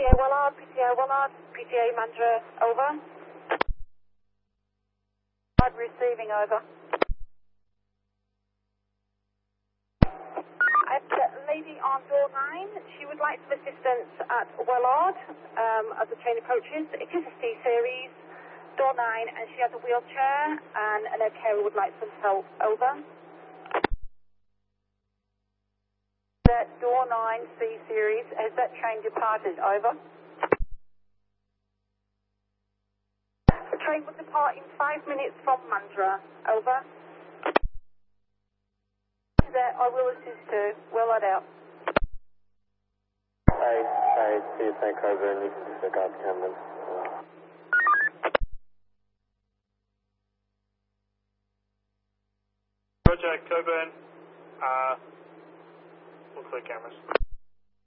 PTA Wallard, PTA Mandra, over. Receiving, over. I have a lady on door 9. She would like some assistance at Wellard as the train approaches. It is a C-series, door 9, and she has a wheelchair, and her carer would like some help, over. That door 9 C-series, has that train departed, over? The train will depart in 5 minutes from Mandra, over. That I will assist her, well let out. Hi, see you, thank Coburn, you can disregard the cameras. Roger, Coburn, we'll clear cameras.